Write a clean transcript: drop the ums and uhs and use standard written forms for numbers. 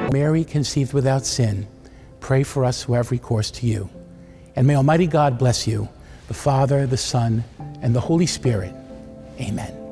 Mary, conceived without sin, pray for us who have recourse to you. And may Almighty God bless you, the Father, the Son, and the Holy Spirit. Amen.